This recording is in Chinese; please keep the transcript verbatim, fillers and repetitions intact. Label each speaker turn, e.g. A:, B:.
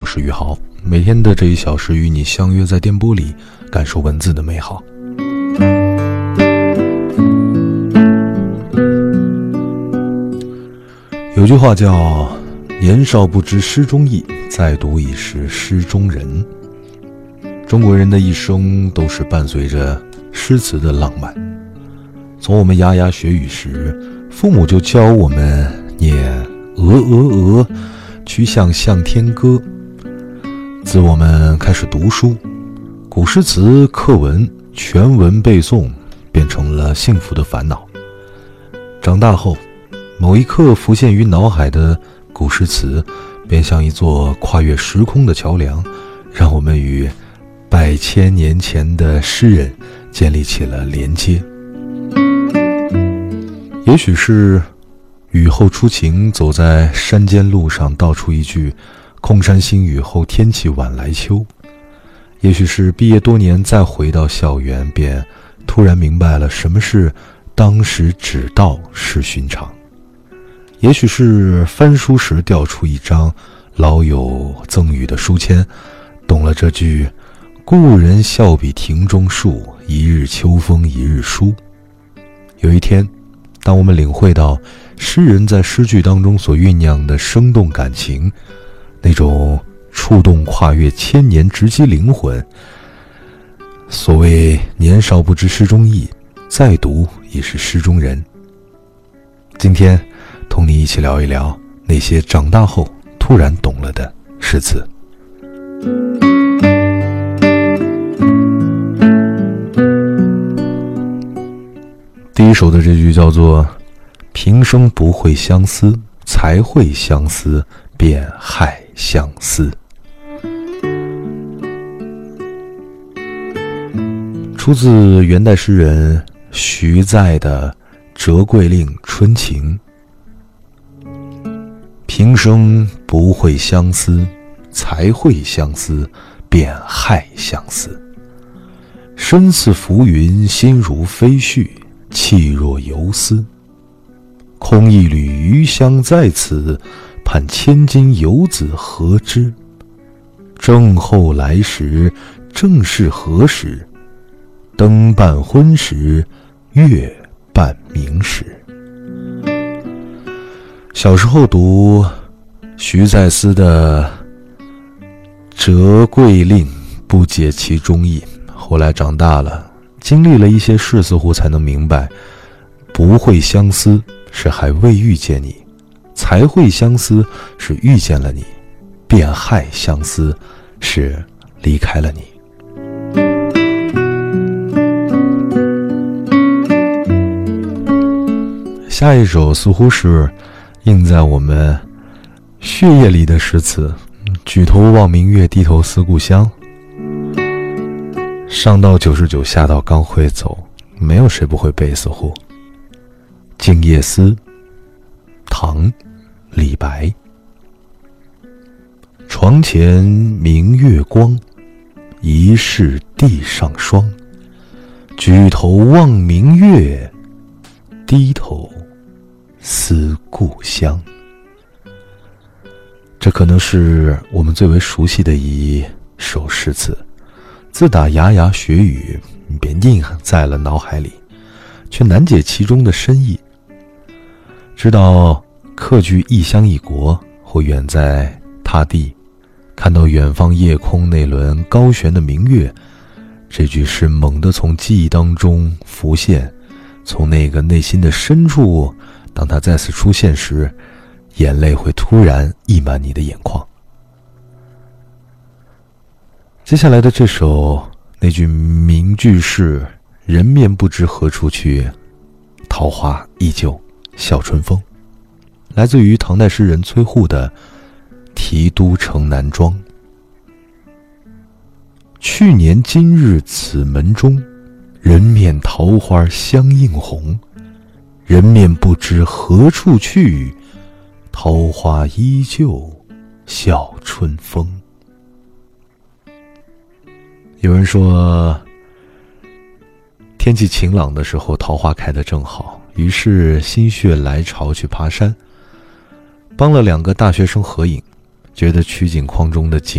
A: 是宇豪，每天的这一小时与你相约在电波里，感受文字的美好。有句话叫年少不知诗中意，再读已是诗中人。中国人的一生都是伴随着诗词的浪漫，从我们牙牙学语时，父母就教我们念鹅鹅鹅，曲项向天歌。自我们开始读书，古诗词课文全文背诵变成了幸福的烦恼。长大后，某一刻浮现于脑海的古诗词便像一座跨越时空的桥梁，让我们与百千年前的诗人建立起了连接。也许是雨后初晴，走在山间路上，道出一句空山新雨后，天气晚来秋。也许是毕业多年再回到校园，便突然明白了什么是当时只道是寻常。也许是翻书时掉出一张老友赠予的书签，懂了这句故人笑比庭中树，一日秋风一日书。有一天，当我们领会到诗人在诗句当中所酝酿的生动感情，那种触动跨越千年，直击灵魂。所谓年少不知诗中意，再读已是诗中人。今天同你一起聊一聊那些长大后突然懂了的诗词。第一首的这句叫做平生不会相思，才会相思，便害相思。出自元代诗人徐载的《折桂令·春情》。平生不会相思，才会相思，便害相思。身似浮云，心如飞絮，气若游丝。空一缕余香在此，盼千金游子何之？正后来时，正是何时？灯半昏时，月半明时。小时候读徐载思的《折桂令》，不解其中意，后来长大了，经历了一些事，似乎才能明白，不会相思是还未遇见你，才会相思是遇见了你，便害相思是离开了你。下一首似乎是印在我们血液里的诗词，举头望明月，低头思故乡。上到九十九，下到刚会走，没有谁不会背，似乎。静夜思，唐，李白。床前明月光，疑是地上霜。举头望明月，低头思故乡。这可能是我们最为熟悉的一首诗词，自打牙牙学语，便印在了脑海里，却难解其中的深意。知道客居异乡异国，或远在他地，看到远方夜空那轮高悬的明月，这句诗猛地从记忆当中浮现，从那个内心的深处，当它再次出现时，眼泪会突然溢满你的眼眶。接下来的这首，那句名句是人面不知何处去，桃花依旧笑春风，来自于唐代诗人崔护的《题都城南庄》。去年今日此门中，人面桃花相映红。人面不知何处去，桃花依旧笑春风。有人说，天气晴朗的时候，桃花开得正好，于是心血来潮去爬山，帮了两个大学生合影，觉得取景框中的景